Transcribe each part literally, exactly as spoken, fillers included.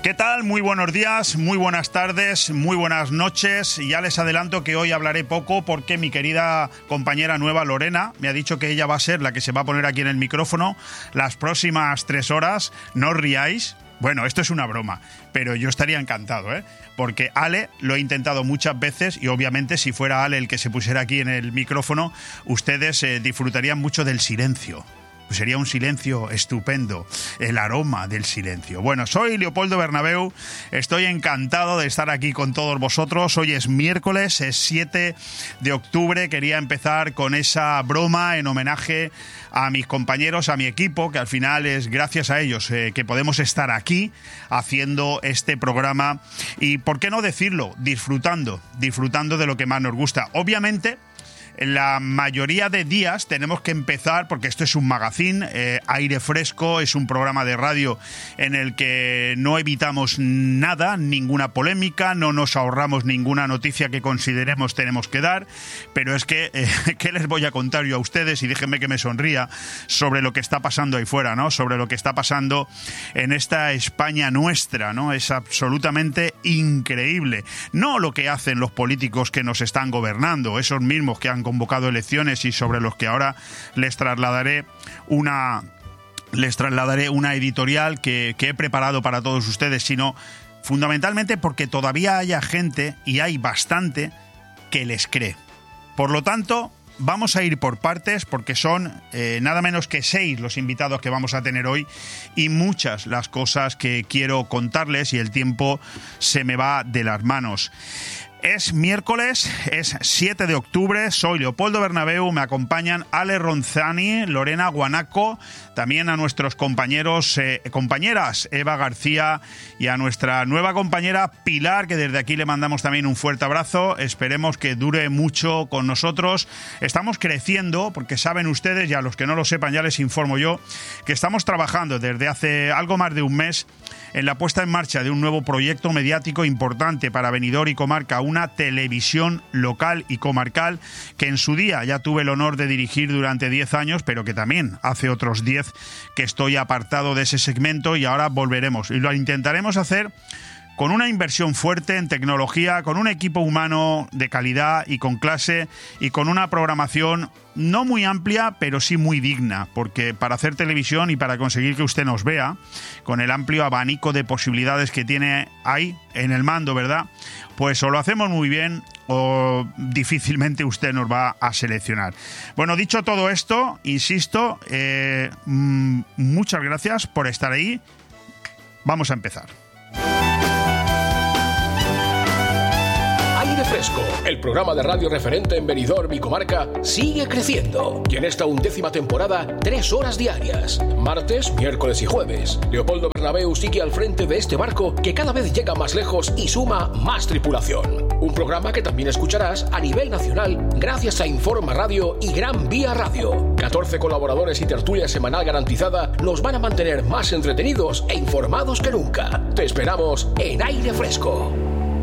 ¿Qué tal? Muy buenos días, muy buenas tardes, muy buenas noches. Ya les adelanto que hoy hablaré poco porque mi querida compañera nueva Lorena me ha dicho que ella va a ser la que se va a poner aquí en el micrófono las próximas tres horas. No os riáis. Bueno, esto es una broma, pero yo estaría encantado, ¿eh? Porque Ale lo he intentado muchas veces y obviamente si fuera Ale el que se pusiera aquí en el micrófono, ustedes eh, disfrutarían mucho del silencio. Pues sería un silencio estupendo, el aroma del silencio. Bueno, soy Leopoldo Bernabeu, estoy encantado de estar aquí con todos vosotros. Hoy es miércoles, es siete de octubre. Quería empezar con esa broma en homenaje a mis compañeros, a mi equipo, que al final es gracias a ellos eh, que podemos estar aquí haciendo este programa y, ¿por qué no decirlo?, disfrutando, disfrutando de lo que más nos gusta. Obviamente, en la mayoría de días tenemos que empezar, porque esto es un magazine, eh, Aire Fresco, es un programa de radio en el que no evitamos nada, ninguna polémica, no nos ahorramos ninguna noticia que consideremos tenemos que dar, pero es que, eh, ¿qué les voy a contar yo a ustedes? Y déjenme que me sonría sobre lo que está pasando ahí fuera, ¿no? Sobre lo que está pasando en esta España nuestra, ¿no? Es absolutamente increíble. No lo que hacen los políticos que nos están gobernando, esos mismos que han convocado elecciones y sobre los que ahora les trasladaré una les trasladaré una editorial que, que he preparado para todos ustedes, sino fundamentalmente porque todavía haya gente, y hay bastante, que les cree. Por lo tanto, vamos a ir por partes porque son eh, nada menos que seis los invitados que vamos a tener hoy y muchas las cosas que quiero contarles y el tiempo se me va de las manos. Es miércoles, es siete de octubre, soy Leopoldo Bernabeu, me acompañan Ale Ronzani, Lorena Guanaco, también a nuestros compañeros, eh, compañeras Eva García y a nuestra nueva compañera Pilar, que desde aquí le mandamos también un fuerte abrazo. Esperemos que dure mucho con nosotros. Estamos creciendo, porque saben ustedes, y a los que no lo sepan ya les informo yo, que estamos trabajando desde hace algo más de un mes en la puesta en marcha de un nuevo proyecto mediático importante para Benidorm y comarca, una televisión local y comarcal que en su día ya tuve el honor de dirigir durante diez años, pero que también hace otros diez que estoy apartado de ese segmento y ahora volveremos. Y lo intentaremos hacer con una inversión fuerte en tecnología, con un equipo humano de calidad y con clase y con una programación no muy amplia, pero sí muy digna, porque para hacer televisión y para conseguir que usted nos vea, con el amplio abanico de posibilidades que tiene ahí en el mando, ¿verdad?, pues o lo hacemos muy bien o difícilmente usted nos va a seleccionar. Bueno, dicho todo esto, insisto, eh, mmm, muchas gracias por estar ahí. Vamos a empezar. Aire Fresco, el programa de radio referente en Benidorm y comarca, sigue creciendo. Y en esta undécima temporada, tres horas diarias. Martes, miércoles y jueves. Leopoldo Bernabeu sigue al frente de este barco que cada vez llega más lejos y suma más tripulación. Un programa que también escucharás a nivel nacional gracias a Informa Radio y Gran Vía Radio. catorce colaboradores y tertulia semanal garantizada nos van a mantener más entretenidos e informados que nunca. Te esperamos en Aire Fresco.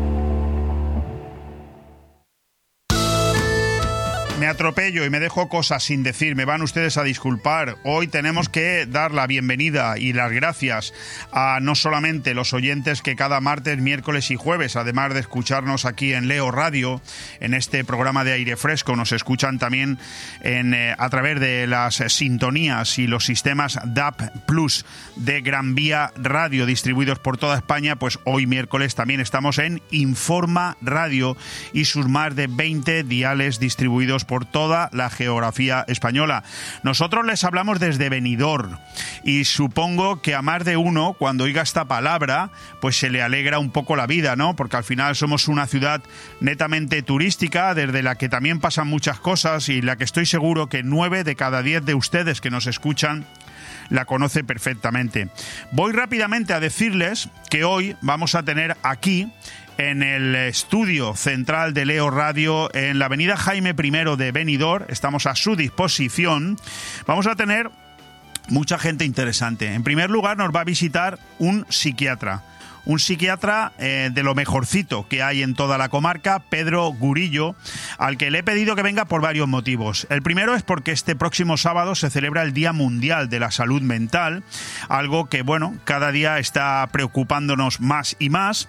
Me atropello y me dejo cosas sin decir, me van ustedes a disculpar. Hoy tenemos que dar la bienvenida y las gracias a no solamente los oyentes que cada martes, miércoles y jueves, además de escucharnos aquí en Leo Radio, en este programa de Aire Fresco, nos escuchan también en, eh, a través de las sintonías y los sistemas D A B Plus de Gran Vía Radio distribuidos por toda España. Pues hoy miércoles también estamos en Informa Radio y sus más de veinte diales distribuidos por toda la geografía española. Nosotros les hablamos desde Benidorm y supongo que a más de uno, cuando oiga esta palabra, pues se le alegra un poco la vida, ¿no? Porque al final somos una ciudad netamente turística, desde la que también pasan muchas cosas y la que estoy seguro que nueve de cada diez de ustedes que nos escuchan la conoce perfectamente. Voy rápidamente a decirles que hoy vamos a tener aquí, en el estudio central de Leo Radio, en la avenida Jaime primero de Benidorm, estamos a su disposición, vamos a tener mucha gente interesante. En primer lugar, nos va a visitar un psiquiatra, un psiquiatra eh, de lo mejorcito que hay en toda la comarca, Pedro Gurillo, al que le he pedido que venga por varios motivos. El primero es porque este próximo sábado se celebra el Día Mundial de la Salud Mental, algo que, bueno, cada día está preocupándonos más y más.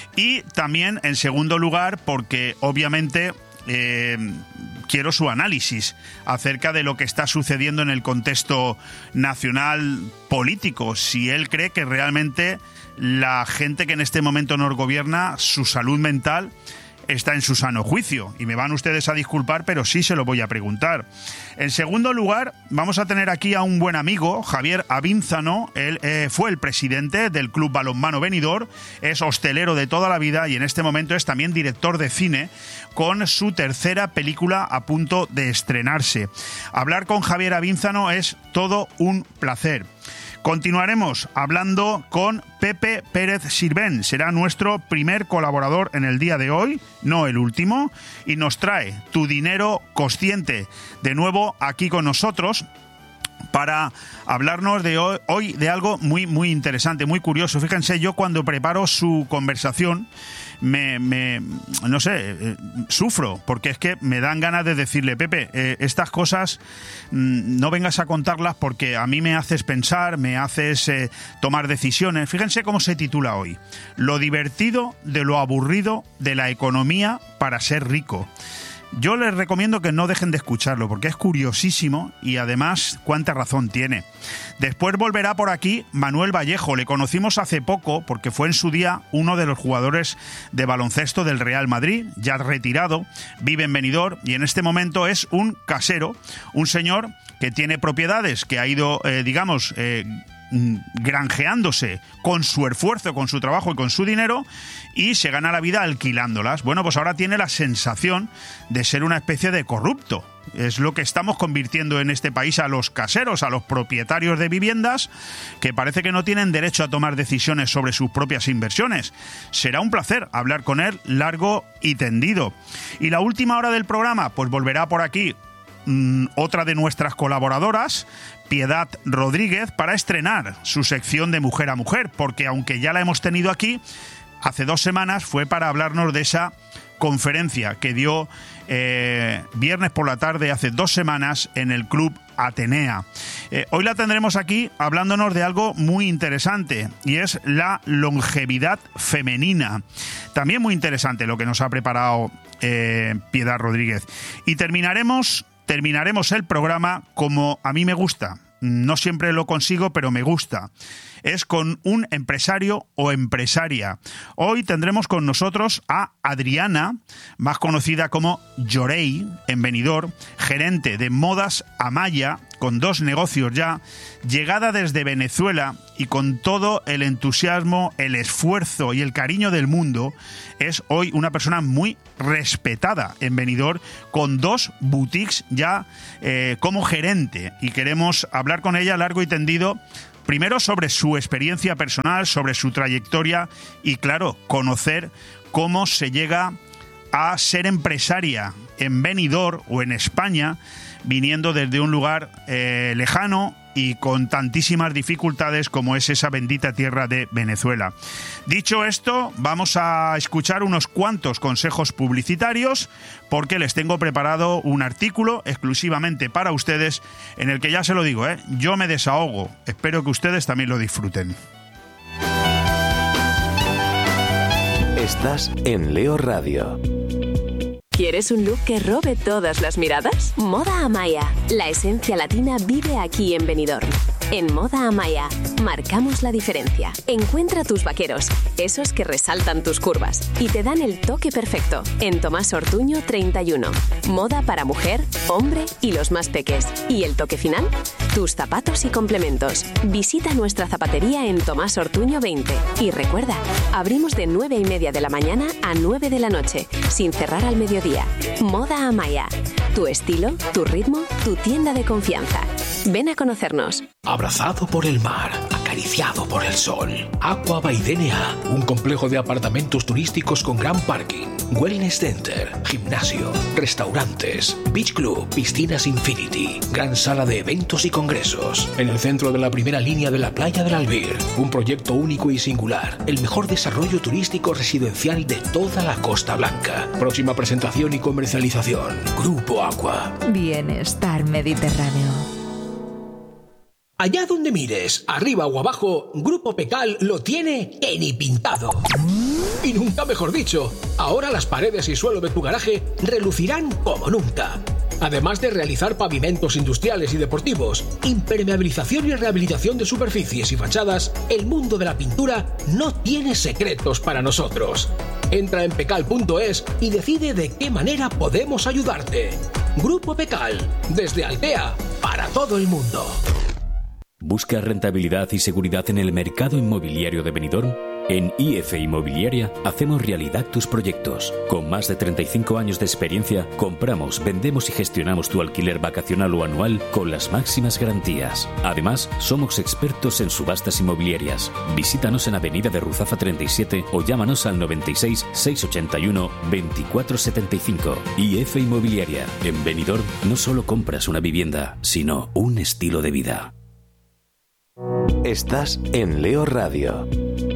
Y también, en segundo lugar, porque obviamente eh, quiero su análisis acerca de lo que está sucediendo en el contexto nacional político. Si él cree que realmente la gente que en este momento nos gobierna, su salud mental está en su sano juicio. Y me van ustedes a disculpar, pero sí se lo voy a preguntar. En segundo lugar, vamos a tener aquí a un buen amigo, Javier Avínzano. Él eh, fue el presidente del Club Balonmano Benidorm, es hostelero de toda la vida y en este momento es también director de cine, con su tercera película a punto de estrenarse. Hablar con Javier Avínzano es todo un placer. Continuaremos hablando con Pepe Pérez Sirvent. Será nuestro primer colaborador en el día de hoy, no el último, y nos trae Tu Dinero Consciente de nuevo aquí con nosotros para hablarnos de hoy, hoy de algo muy, muy interesante, muy curioso. Fíjense, yo cuando preparo su conversación me, me no sé, eh, sufro, porque es que me dan ganas de decirle, Pepe, eh, estas cosas mmm, no vengas a contarlas porque a mí me haces pensar, me haces eh, tomar decisiones. Fíjense cómo se titula hoy: Lo divertido de lo aburrido de la economía para ser rico. Yo les recomiendo que no dejen de escucharlo porque es curiosísimo y además cuánta razón tiene. Después volverá por aquí Manuel Vallejo. Le conocimos hace poco porque fue en su día uno de los jugadores de baloncesto del Real Madrid, ya retirado, vive en Benidorm y en este momento es un casero, un señor que tiene propiedades, que ha ido, eh, digamos, eh, granjeándose con su esfuerzo, con su trabajo y con su dinero, y se gana la vida alquilándolas. Bueno, pues ahora tiene la sensación de ser una especie de corrupto. Es lo que estamos convirtiendo en este país a los caseros, a los propietarios de viviendas, que parece que no tienen derecho a tomar decisiones sobre sus propias inversiones. Será un placer hablar con él largo y tendido. Y la última hora del programa, pues volverá por aquí mmm, otra de nuestras colaboradoras, Piedad Rodríguez, para estrenar su sección de Mujer a Mujer, porque aunque ya la hemos tenido aquí, hace dos semanas fue para hablarnos de esa conferencia que dio eh, viernes por la tarde hace dos semanas en el Club Atenea. Eh, hoy la tendremos aquí hablándonos de algo muy interesante y es la longevidad femenina. También muy interesante lo que nos ha preparado eh, Piedad Rodríguez. Y terminaremos... Terminaremos el programa como a mí me gusta. No siempre lo consigo, pero me gusta. Es con un empresario o empresaria. Hoy tendremos con nosotros a Adriana, más conocida como Llorei, en Benidorm, gerente de Modas Amaya, con dos negocios ya, llegada desde Venezuela y con todo el entusiasmo, el esfuerzo y el cariño del mundo. Es hoy una persona muy respetada en Benidorm, con dos boutiques ya eh, como gerente, y queremos hablar con ella largo y tendido, primero sobre su experiencia personal, sobre su trayectoria y, claro, conocer cómo se llega a ser empresaria en Benidorm o en España, viniendo desde un lugar eh, lejano y con tantísimas dificultades como es esa bendita tierra de Venezuela. Dicho esto, vamos a escuchar unos cuantos consejos publicitarios porque les tengo preparado un artículo exclusivamente para ustedes en el que, ya se lo digo, ¿eh? yo me desahogo. Espero que ustedes también lo disfruten. Estás en Leo Radio. ¿Quieres un look que robe todas las miradas? Moda Amaya. La esencia latina vive aquí en Benidorm. En Moda Amaya marcamos la diferencia. Encuentra tus vaqueros, esos que resaltan tus curvas y te dan el toque perfecto. En Tomás Ortuño treinta y uno. Moda para mujer, hombre y los más peques. ¿Y el toque final? Tus zapatos y complementos. Visita nuestra zapatería en Tomás Ortuño veinte. Y recuerda, abrimos de nueve y media de la mañana a nueve de la noche, sin cerrar al mediodía. Moda Amaya. Tu estilo, tu ritmo, tu tienda de confianza. Ven a conocernos. Abrazado por el mar, acariciado por el sol. Aqua by D N A, un complejo de apartamentos turísticos con gran parking, wellness center, gimnasio, restaurantes, beach club, piscinas infinity, gran sala de eventos y congresos. En el centro de la primera línea de la playa del Albir, un proyecto único y singular, el mejor desarrollo turístico residencial de toda la Costa Blanca. Próxima presentación y comercialización, Grupo Aqua. Bienestar mediterráneo. Allá donde mires, arriba o abajo, Grupo Pecal lo tiene que ni pintado. Y nunca mejor dicho, ahora las paredes y suelo de tu garaje relucirán como nunca. Además de realizar pavimentos industriales y deportivos, impermeabilización y rehabilitación de superficies y fachadas, el mundo de la pintura no tiene secretos para nosotros. Entra en pecal punto es y decide de qué manera podemos ayudarte. Grupo Pecal, desde Altea, para todo el mundo. ¿Buscas rentabilidad y seguridad en el mercado inmobiliario de Benidorm? En I F Inmobiliaria hacemos realidad tus proyectos. Con más de treinta y cinco años de experiencia, compramos, vendemos y gestionamos tu alquiler vacacional o anual con las máximas garantías. Además, somos expertos en subastas inmobiliarias. Visítanos en Avenida de Ruzafa treinta y siete o llámanos al noventa y seis, seiscientos ochenta y uno, veinticuatro setenta y cinco. I F Inmobiliaria. En Benidorm no solo compras una vivienda, sino un estilo de vida. Estás en Leo Radio.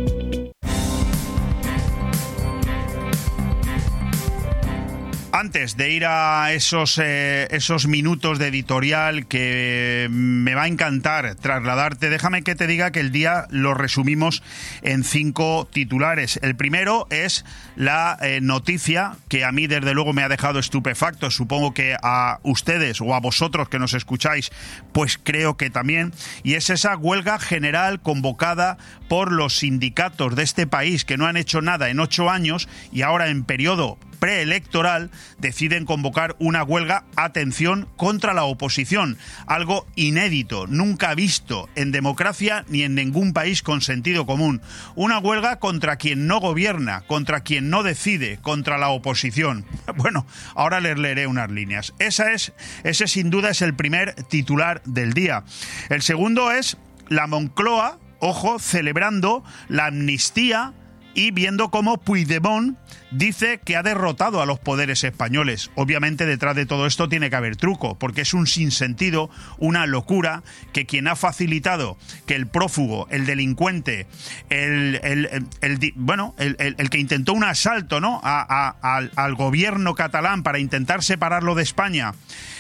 Antes de ir a esos, eh, esos minutos de editorial que me va a encantar trasladarte, déjame que te diga que el día lo resumimos en cinco titulares. El primero es la eh, noticia que a mí desde luego me ha dejado estupefacto, supongo que a ustedes o a vosotros que nos escucháis, pues creo que también, y es esa huelga general convocada por los sindicatos de este país que no han hecho nada en ocho años y ahora en periodo preelectoral deciden convocar una huelga, atención, contra la oposición, algo inédito, nunca visto en democracia ni en ningún país con sentido común. Una huelga contra quien no gobierna, contra quien no decide, contra la oposición. Bueno, ahora les leeré unas líneas. Esa es, ese sin duda es el primer titular del día. El segundo es la Moncloa, ojo, celebrando la amnistía y viendo cómo Puigdemont dice que ha derrotado a los poderes españoles. Obviamente detrás de todo esto tiene que haber truco, porque es un sinsentido, una locura, que quien ha facilitado que el prófugo, el delincuente, el, el, el, el bueno, el, el, el que intentó un asalto, ¿no?, a, a, al, al gobierno catalán para intentar separarlo de España,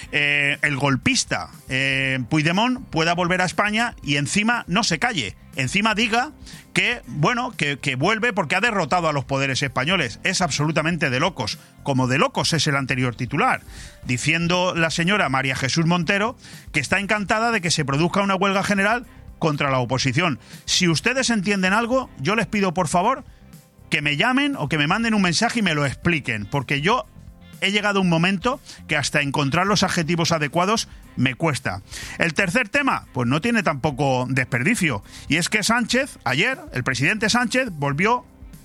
eh, el golpista eh, Puigdemont pueda volver a España y encima no se calle. Encima diga que, bueno, que, que vuelve porque ha derrotado a los poderes españoles. Es absolutamente de locos. Como de locos es el anterior titular, diciendo la señora María Jesús Montero que está encantada de que se produzca una huelga general contra la oposición. Si ustedes entienden algo, yo les pido por favor que me llamen o que me manden un mensaje y me lo expliquen, porque yo he llegado a un momento que hasta encontrar los adjetivos adecuados me cuesta. El tercer tema, pues no tiene tampoco desperdicio, y es que Sánchez, ayer, el presidente Sánchez volvió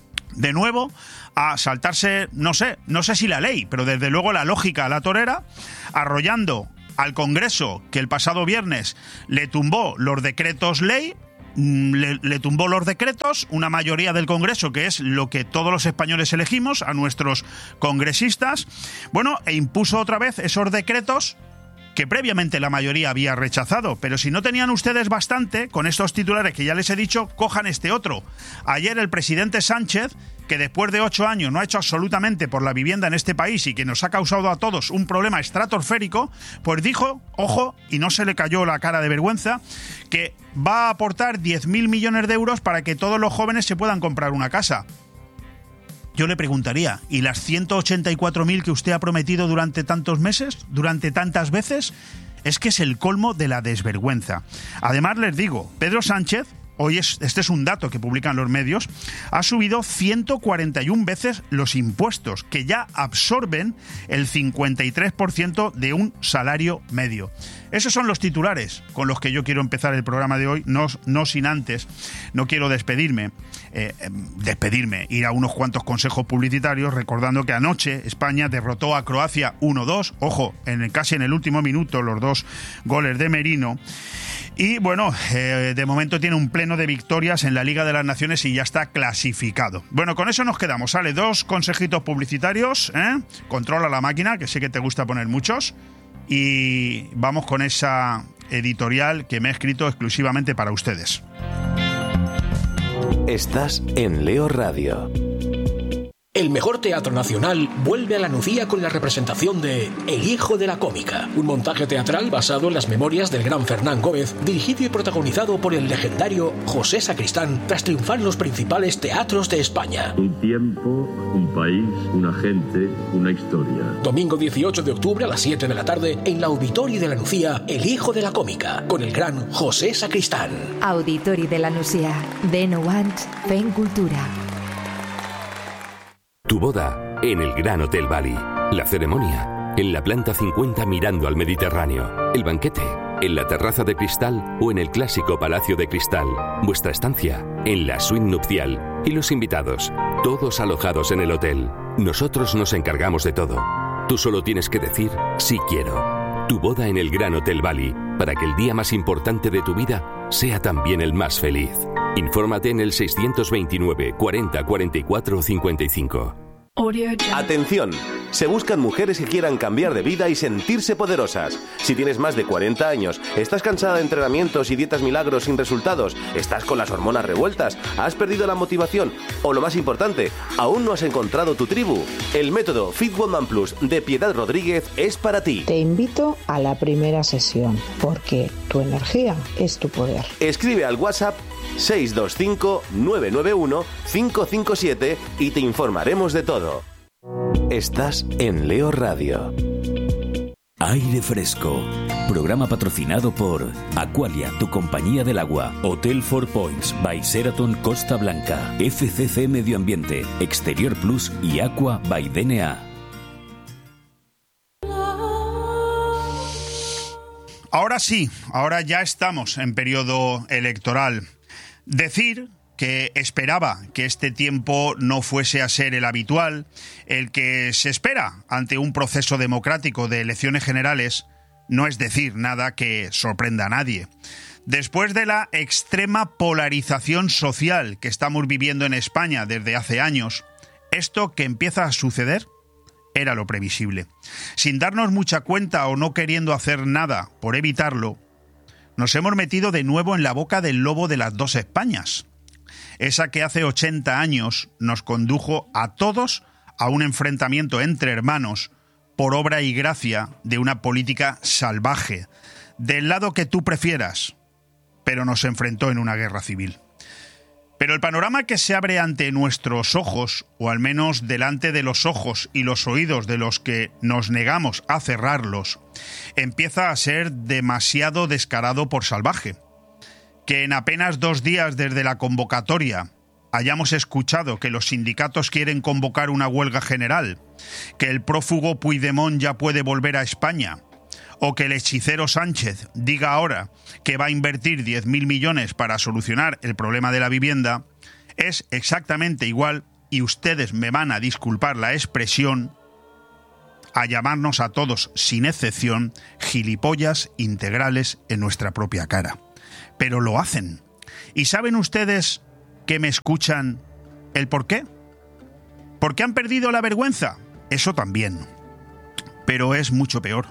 de nuevo a saltarse, no sé, no sé si la ley, pero desde luego la lógica a la torera, arrollando al Congreso, que el pasado viernes le tumbó los decretos ley. Le, le tumbó los decretos, una mayoría del Congreso, que es lo que todos los españoles elegimos, a nuestros congresistas, bueno, e impuso otra vez esos decretos que previamente la mayoría había rechazado. Pero si no tenían ustedes bastante con estos titulares que ya les he dicho, cojan este otro. Ayer el presidente Sánchez, que después de ocho años no ha hecho absolutamente por la vivienda en este país y que nos ha causado a todos un problema estratosférico, pues dijo, ojo, y no se le cayó la cara de vergüenza, que va a aportar diez mil millones de euros para que todos los jóvenes se puedan comprar una casa. Yo le preguntaría, ¿y las ciento ochenta y cuatro mil que usted ha prometido durante tantos meses, durante tantas veces? Es que es el colmo de la desvergüenza. Además, les digo, Pedro Sánchez, hoy es, este es un dato que publican los medios, ha subido ciento cuarenta y una veces los impuestos, que ya absorben el cincuenta y tres por ciento de un salario medio. Esos son los titulares con los que yo quiero empezar el programa de hoy, no, no sin antes, no quiero despedirme, eh, despedirme, ir a unos cuantos consejos publicitarios, recordando que anoche España derrotó a Croacia uno dos, ojo, en el, casi en el último minuto, los dos goles de Merino. Y bueno, eh, de momento tiene un pleno de victorias en la Liga de las Naciones y ya está clasificado. Bueno, con eso nos quedamos. Sale dos consejitos publicitarios, ¿eh? Controla la máquina, que sé que te gusta poner muchos. Y vamos con esa editorial que me he escrito exclusivamente para ustedes. Estás en Leo Radio. El mejor teatro nacional vuelve a la Nucía con la representación de El hijo de la cómica, un montaje teatral basado en las memorias del gran Fernán Gómez, dirigido y protagonizado por el legendario José Sacristán, tras triunfar en los principales teatros de España. Un tiempo, un país, una gente, una historia. Domingo dieciocho de octubre a las siete de la tarde en la Auditori de la Nucía, El hijo de la cómica, con el gran José Sacristán. Auditori de la Nucía. Benouant, Fen Cultura. Tu boda en el Gran Hotel Bali. La ceremonia en la planta cincuenta mirando al Mediterráneo. El banquete en la terraza de cristal o en el clásico Palacio de Cristal. Vuestra estancia en la suite nupcial. Y los invitados, todos alojados en el hotel. Nosotros nos encargamos de todo. Tú solo tienes que decir sí quiero. Tu boda en el Gran Hotel Bali, para que el día más importante de tu vida sea también el más feliz. Infórmate en el seiscientos veintinueve cuarenta cuarenta y cuatro cincuenta y cinco. Atención, se buscan mujeres que quieran cambiar de vida y sentirse poderosas. Si tienes más de cuarenta años, estás cansada de entrenamientos y dietas milagros sin resultados, estás con las hormonas revueltas, has perdido la motivación o, lo más importante, aún no has encontrado tu tribu, el método Fit Woman Plus de Piedad Rodríguez es para ti. Te invito a la primera sesión, porque tu energía es tu poder. Escribe al WhatsApp seis dos cinco nueve nueve uno cinco cinco siete y te informaremos de todo. Estás en Leo Radio. Aire Fresco. Programa patrocinado por Aqualia, tu compañía del agua. Hotel Four Points by Sheraton Costa Blanca. F C C Medio Ambiente, Exterior Plus y Aqua by D N A. Ahora sí, ahora ya estamos en periodo electoral. Decir que esperaba que este tiempo no fuese a ser el habitual, el que se espera ante un proceso democrático de elecciones generales, no es decir nada que sorprenda a nadie. Después de la extrema polarización social que estamos viviendo en España desde hace años, esto que empieza a suceder era lo previsible. Sin darnos mucha cuenta o no queriendo hacer nada por evitarlo, nos hemos metido de nuevo en la boca del lobo de las dos Españas. Esa que hace ochenta años nos condujo a todos a un enfrentamiento entre hermanos por obra y gracia de una política salvaje, del lado que tú prefieras, pero nos enfrentó en una guerra civil. Pero el panorama que se abre ante nuestros ojos, o al menos delante de los ojos y los oídos de los que nos negamos a cerrarlos, empieza a ser demasiado descarado por salvaje. Que en apenas dos días desde la convocatoria hayamos escuchado que los sindicatos quieren convocar una huelga general, que el prófugo Puigdemont ya puede volver a España, o que el hechicero Sánchez diga ahora que va a invertir diez mil millones para solucionar el problema de la vivienda, es exactamente igual, y ustedes me van a disculpar la expresión, a llamarnos a todos, sin excepción, gilipollas integrales en nuestra propia cara. Pero lo hacen. ¿Y saben ustedes que me escuchan el por qué? ¿Por qué han perdido la vergüenza? Eso también. Pero es mucho peor.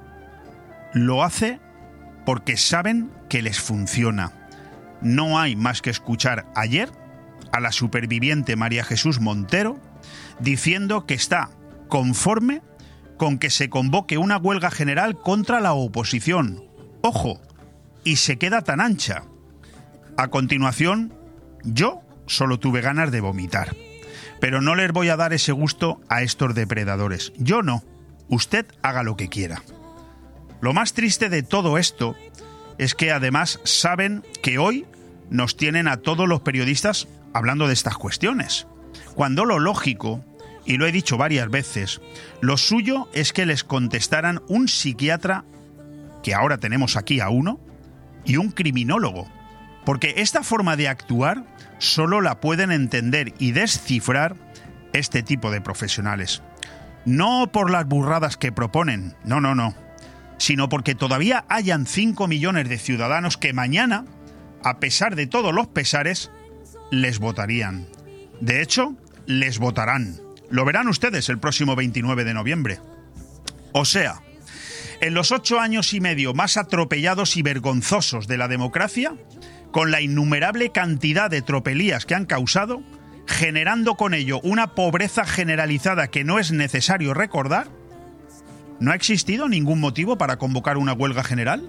Lo hace porque saben que les funciona. No hay más que escuchar ayer a la superviviente María Jesús Montero diciendo que está conforme con que se convoque una huelga general contra la oposición. ¡Ojo! Y se queda tan ancha. A continuación, yo solo tuve ganas de vomitar. Pero no les voy a dar ese gusto a estos depredadores. Yo no. Usted haga lo que quiera. Lo más triste de todo esto es que además saben que hoy nos tienen a todos los periodistas hablando de estas cuestiones. Cuando lo lógico, y lo he dicho varias veces, lo suyo es que les contestaran un psiquiatra, que ahora tenemos aquí a uno, y un criminólogo, porque esta forma de actuar solo la pueden entender y descifrar este tipo de profesionales. No por las burradas que proponen, no, no, no, sino porque todavía hayan cinco millones de ciudadanos que mañana, a pesar de todos los pesares, les votarían. De hecho, les votarán. Lo verán ustedes el próximo veintinueve de noviembre. O sea, en los ocho años y medio más atropellados y vergonzosos de la democracia, con la innumerable cantidad de tropelías que han causado, generando con ello una pobreza generalizada que no es necesario recordar, ¿no ha existido ningún motivo para convocar una huelga general?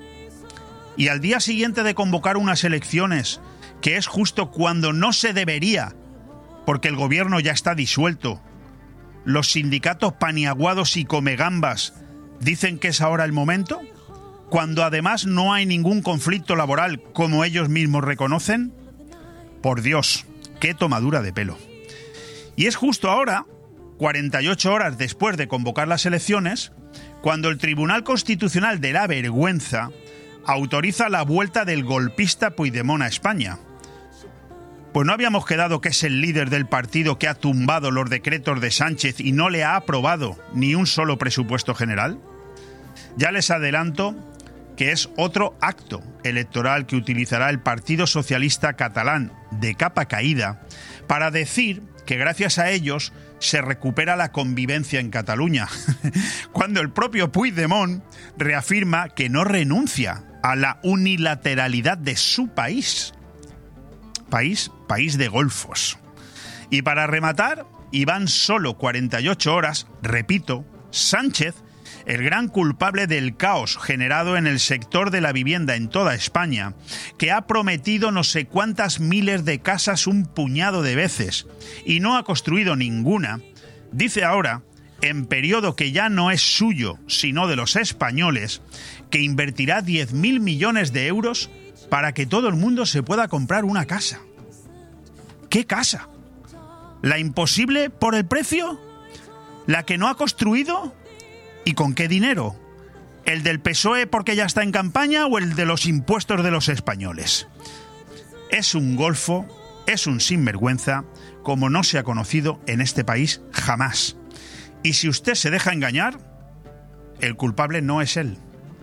Y al día siguiente de convocar unas elecciones, que es justo cuando no se debería, porque el gobierno ya está disuelto, los sindicatos paniaguados y comegambas dicen que es ahora el momento, cuando además no hay ningún conflicto laboral como ellos mismos reconocen. Por Dios, qué tomadura de pelo. Y es justo ahora, cuarenta y ocho horas después de convocar las elecciones, cuando el Tribunal Constitucional de la Vergüenza autoriza la vuelta del golpista Puigdemont a España. Pues no habíamos quedado que es el líder del partido que ha tumbado los decretos de Sánchez y no le ha aprobado ni un solo presupuesto general. Ya les adelanto que es otro acto electoral que utilizará el Partido Socialista Catalán de capa caída para decir que gracias a ellos se recupera la convivencia en Cataluña, cuando el propio Puigdemont reafirma que no renuncia a la unilateralidad de su país. País, país de golfos. Y para rematar, y van solo cuarenta y ocho horas, repito, Sánchez, el gran culpable del caos generado en el sector de la vivienda en toda España, que ha prometido no sé cuántas miles de casas un puñado de veces y no ha construido ninguna, dice ahora, en periodo que ya no es suyo, sino de los españoles, que invertirá diez mil millones de euros para que todo el mundo se pueda comprar una casa. ¿Qué casa? ¿La imposible por el precio? ¿La que no ha construido? ¿Y con qué dinero? ¿El del P S O E porque ya está en campaña o el de los impuestos de los españoles? Es un golfo, es un sinvergüenza, como no se ha conocido en este país jamás. Y si usted se deja engañar, el culpable no es él.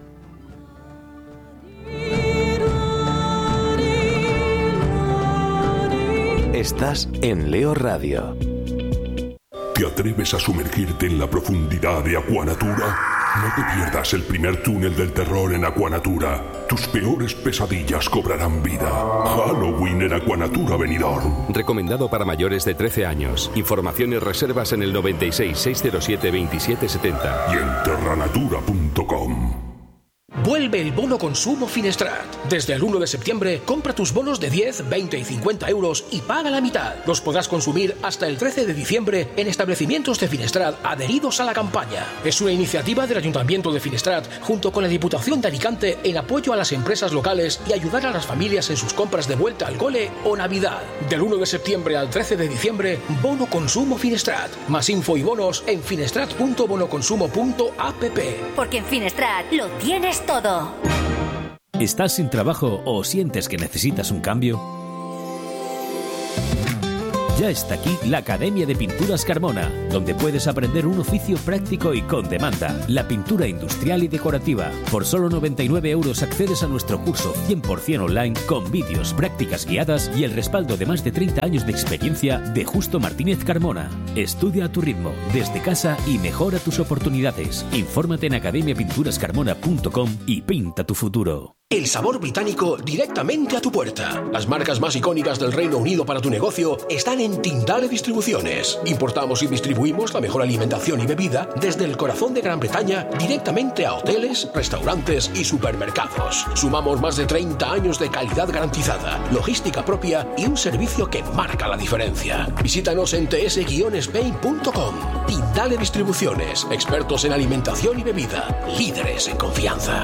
Estás en Leo Radio. ¿Te atreves a sumergirte en la profundidad de Aquanatura? No te pierdas el primer túnel del terror en Aquanatura. Tus peores pesadillas cobrarán vida. Halloween en Aquanatura Benidorm. Recomendado para mayores de trece años. Información y reservas en el noventa y seis, seiscientos siete, veintisiete setenta. Y en terranatura punto com. Vuelve el bono consumo Finestrat. Desde el uno de septiembre, compra tus bonos de diez, veinte y cincuenta euros y paga la mitad. Los podrás consumir hasta el trece de diciembre en establecimientos de Finestrat adheridos a la campaña. Es una iniciativa del Ayuntamiento de Finestrat junto con la Diputación de Alicante en apoyo a las empresas locales y ayudar a las familias en sus compras de vuelta al cole o Navidad. Del uno de septiembre al trece de diciembre, bono consumo Finestrat. Más info y bonos en finestrat punto bonoconsumo punto app. Porque en Finestrat lo tienes todo. ¿Estás sin trabajo o sientes que necesitas un cambio? Ya está aquí la Academia de Pinturas Carmona, donde puedes aprender un oficio práctico y con demanda, la pintura industrial y decorativa. Por solo noventa y nueve euros accedes a nuestro curso cien por ciento online con vídeos, prácticas guiadas y el respaldo de más de treinta años de experiencia de Justo Martínez Carmona. Estudia a tu ritmo, desde casa y mejora tus oportunidades. Infórmate en academia pinturas carmona punto com y pinta tu futuro. El sabor británico directamente a tu puerta. Las marcas más icónicas del Reino Unido para tu negocio están en Tindale Distribuciones. Importamos y distribuimos la mejor alimentación y bebida desde el corazón de Gran Bretaña directamente a hoteles, restaurantes y supermercados. Sumamos más de treinta años de calidad garantizada, logística propia y un servicio que marca la diferencia. Visítanos en t s guion spain punto com. Tindale Distribuciones, expertos en alimentación y bebida, líderes en confianza.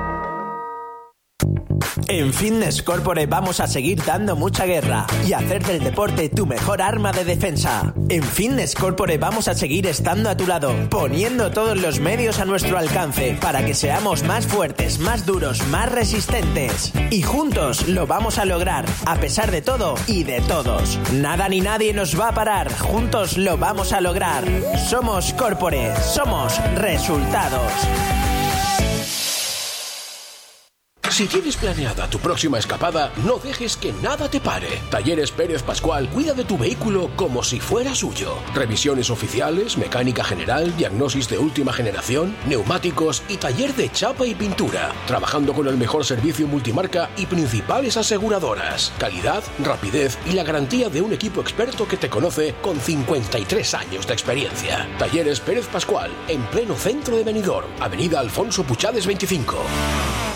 En Fitness Corporate vamos a seguir dando mucha guerra y hacer del deporte tu mejor arma de defensa. En Fitness Corporate vamos a seguir estando a tu lado, poniendo todos los medios a nuestro alcance para que seamos más fuertes, más duros, más resistentes. Y juntos lo vamos a lograr, a pesar de todo y de todos. Nada ni nadie nos va a parar, juntos lo vamos a lograr. Somos Corporate, somos resultados. Si tienes planeada tu próxima escapada, no dejes que nada te pare. Talleres Pérez Pascual cuida de tu vehículo como si fuera suyo. Revisiones oficiales, mecánica general, diagnosis de última generación, neumáticos y taller de chapa y pintura. Trabajando con el mejor servicio multimarca y principales aseguradoras. Calidad, rapidez y la garantía de un equipo experto que te conoce con cincuenta y tres años de experiencia. Talleres Pérez Pascual, en pleno centro de Benidorm, Avenida Alfonso Puchades veinticinco.